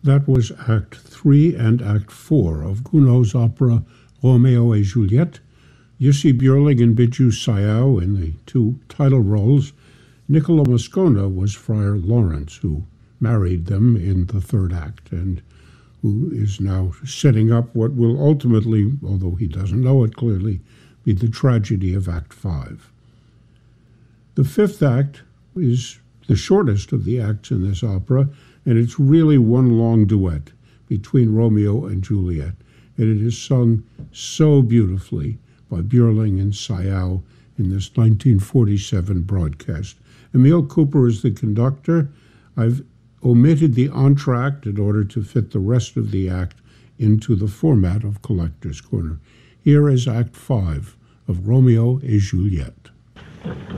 That was Act 3 and Act 4 of Gounod's opera Romeo et Juliette. Jussi Björling and Biju Sayao in the two title roles. Niccolo Moscona was Friar Lawrence, who married them in the third act and who is now setting up what will ultimately, although he doesn't know it clearly, be the tragedy of Act 5. The fifth act is the shortest of the acts in this opera, and it's really one long duet between Romeo and Juliet, and it is sung so beautifully by Björling and Sayao in this 1947 broadcast. Emil Cooper is the conductor. I've omitted the entr'acte in order to fit the rest of the act into the format of Collector's Corner. Here is Act 5 of Romeo et Juliette.